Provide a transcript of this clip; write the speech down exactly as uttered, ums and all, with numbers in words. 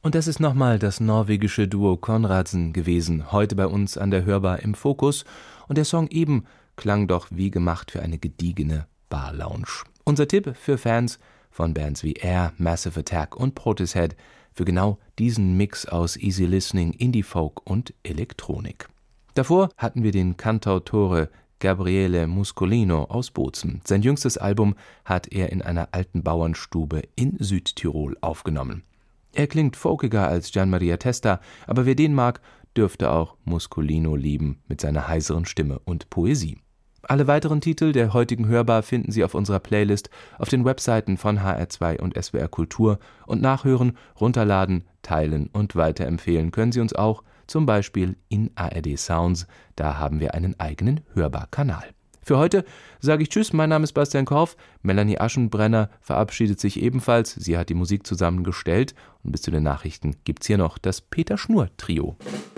Und das ist nochmal das norwegische Duo Konradsen gewesen, heute bei uns an der Hörbar im Fokus. Und der Song eben klang doch wie gemacht für eine gediegene Bar-Lounge. Unser Tipp für Fans von Bands wie Air, Massive Attack und Portishead für genau diesen Mix aus Easy Listening, Indie-Folk und Elektronik. Davor hatten wir den Cantautore Gabriele Muscolino aus Bozen. Sein jüngstes Album hat er in einer alten Bauernstube in Südtirol aufgenommen. Er klingt folkiger als Gian Maria Testa, aber wer den mag, dürfte auch Muscolino lieben mit seiner heiseren Stimme und Poesie. Alle weiteren Titel der heutigen Hörbar finden Sie auf unserer Playlist auf den Webseiten von H R zwei und S W R Kultur und nachhören, runterladen, teilen und weiterempfehlen können Sie uns auch, zum Beispiel in A R D Sounds, da haben wir einen eigenen Hörbar-Kanal. Für heute sage ich Tschüss, mein Name ist Bastian Korf, Melanie Aschenbrenner verabschiedet sich ebenfalls, sie hat die Musik zusammengestellt und bis zu den Nachrichten gibt's hier noch das Peter Schnurr Trio.